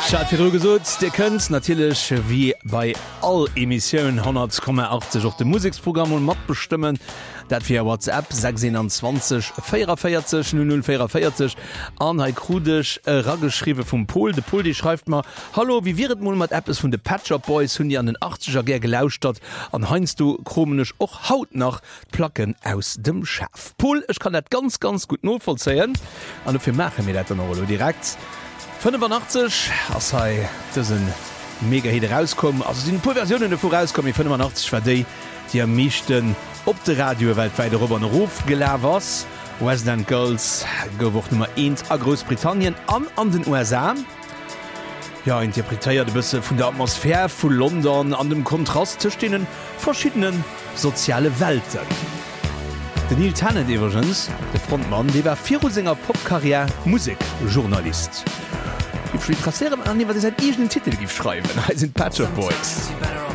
Schafir gesot, Di kënnt natilech wie bei all Emissionioun 100,80 op de Musiksprogramm und mat bestimmen, dat fir WhatsApp 26 44 0044 an hai krudech raggeschriwe vum Pol. De Pol die schreift mal: Hallo, wie wiet mo mat App es vun de Patcher Boys hunn die an den 80er ger gelauscht hat, an heinst du kromennech och haut nach Placken aus dem Schaf. Pol, ich kann net ganz gut no vollzeien, an fir mache mir dat no direkt. 85 as sei dëssen mega hi rauskom, also sind pu Versionen vorauskommen 85 war déi, die am meeschten op de Radio weltweit Robert Ruf gelä was. West End Girls gewocht Nummer 1 a Großbritannien an den USA. Ja, interpretéiert de bësse vun der Atmosphär vu London an dem Kontrast zwischen denen verschiedenen soziale Welten. Den Neil Tennant Evergens, der Frontmann, der war Virusinger Popkarriere Musikjournalist. Ich will trassieren an, was er seinen eigenen Titel schreiben. Das sind Patcher Boys.